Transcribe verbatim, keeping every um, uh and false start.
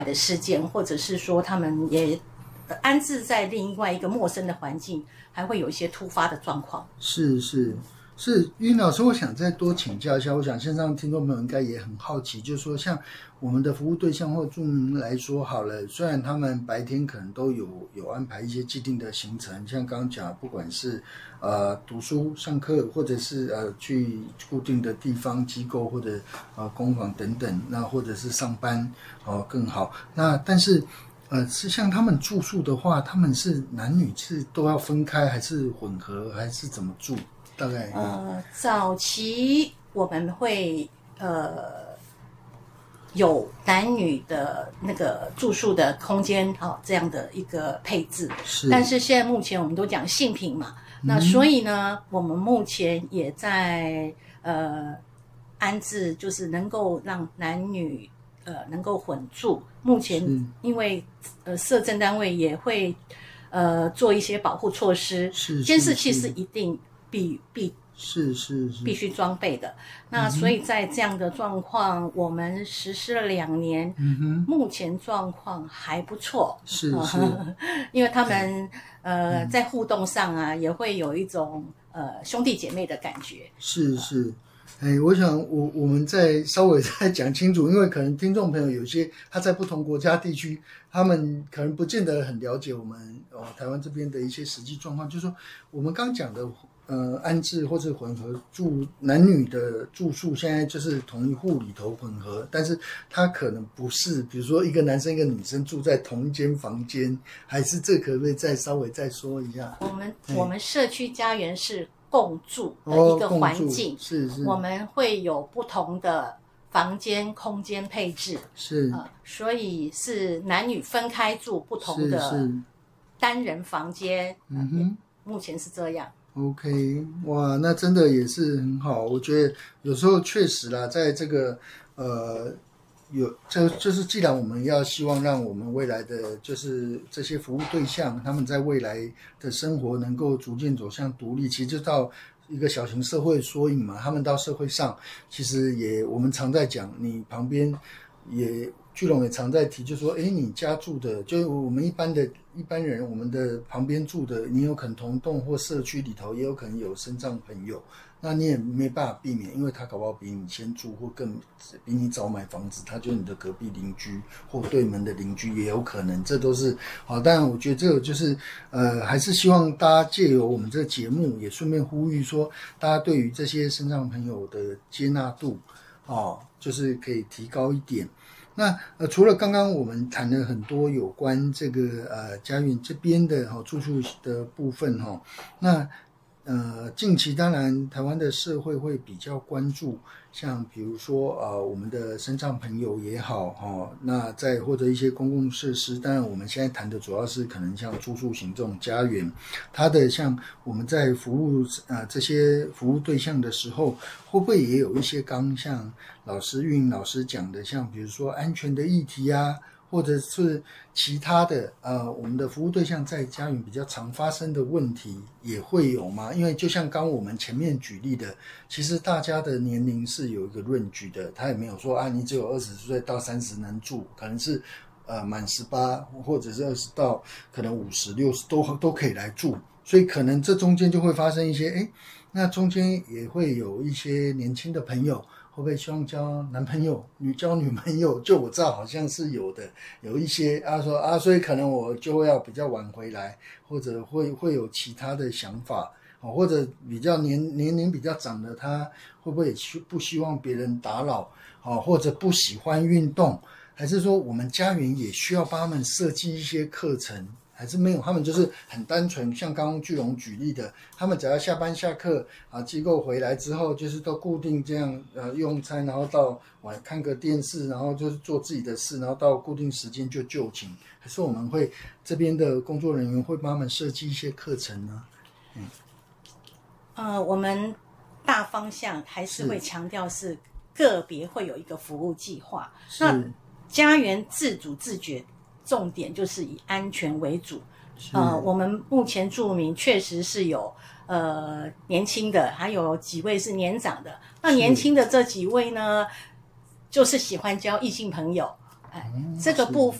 的事件，或者是说他们也安置在另外一个陌生的环境，还会有一些突发的状况。 是是是，云老师，我想再多请教一下，我想线上听众朋友应该也很好奇，就是说像我们的服务对象或住民来说好了，虽然他们白天可能都有有安排一些既定的行程，像刚刚讲，不管是呃读书上课，或者是呃去固定的地方机构或者呃工坊等等，那或者是上班哦、呃、更好。那但是呃是像他们住宿的话，他们是男女是都要分开，还是混合，还是怎么住？大概呃，早期我们会呃有男女的那个住宿的空间哦，这样的一个配置。 是， 但是现在目前我们都讲性平嘛，嗯、那所以呢，我们目前也在呃安置，就是能够让男女呃能够混住。目前因为呃社政单位也会呃做一些保护措施， 是监视器是一定必必是是是必须装备的。那所以在这样的状况，嗯、我们实施了两年，嗯哼，目前状况还不错。 是是， 因为他们呃、嗯、在互动上啊，也会有一种呃兄弟姐妹的感觉。 是是。哎，我想我我们再稍微再讲清楚，因为可能听众朋友有些他在不同国家地区，他们可能不见得很了解我们哦台湾这边的一些实际状况。就是说，我们刚讲的呃安置或者混合住男女的住宿，现在就是同一户里头混合，但是他可能不是，比如说一个男生一个女生住在同一间房间，还是这可不可以再稍微再说一下？ 我们我们社区家园是共住的一个环境，哦、 是是， 我们会有不同的房间空间配置， 是、 呃，所以是男女分开住不同的单人房间。嗯哼，目前是这样。 OK， 哇，那真的也是很好。我觉得有时候确实啦，在这个呃。有，这就是既然我们要希望让我们未来的就是这些服务对象，他们在未来的生活能够逐渐走向独立，其实就到一个小型社会缩影嘛。他们到社会上，其实也我们常在讲，你旁边也巨龙也常在提，就说，哎，你家住的，就是我们一般的一般人，我们的旁边住的，你有可能同栋或社区里头也有可能有身障朋友。那你也没办法避免，因为他搞不好比你先住，或更比你早买房子，他就是你的隔壁邻居或对门的邻居也有可能，这都是好。但我觉得这个就是呃，还是希望大家借由我们这个节目，也顺便呼吁说，大家对于这些身障朋友的接纳度，哦，就是可以提高一点。那呃，除了刚刚我们谈了很多有关这个呃家园这边的哈、哦、住宿的部分哈、哦，那。呃，近期当然台湾的社会会比较关注，像比如说呃我们的身障朋友也好哦，那在或者一些公共设施，当然我们现在谈的主要是可能像住宿型这种家园，它的像我们在服务呃这些服务对象的时候，会不会也有一些刚像老师运老师讲的，像比如说安全的议题啊，或者是其他的呃，我们的服务对象在家园比较常发生的问题也会有吗？因为就像刚我们前面举例的，其实大家的年龄是有一个论据的，他也没有说啊，你只有二十岁到三十能住，可能是呃满十八或者是二十到可能五十六十都都可以来住，所以可能这中间就会发生一些，哎，那中间也会有一些年轻的朋友。会不会希望交男朋友、女交女朋友？就我知道好像是有的，有一些啊说啊，所以可能我就要比较晚回来，或者会会有其他的想法，或者比较年年龄比较长的，他会不会也不希望别人打扰，或者不喜欢运动，还是说我们家园也需要帮他们设计一些课程？还是没有，他们就是很单纯，像刚刚巨龙举例的，他们只要下班下课啊，机构回来之后，就是都固定这样呃用餐，然后到晚看个电视，然后就是做自己的事，然后到固定时间就就寝。还是我们会这边的工作人员会帮他们设计一些课程呢？嗯， 呃，我们大方向还是会强调是个别会有一个服务计划，那家园自主自觉。重点就是以安全为主，呃，我们目前住民确实是有呃年轻的，还有几位是年长的。那年轻的这几位呢，就是喜欢交异性朋友哎，这个部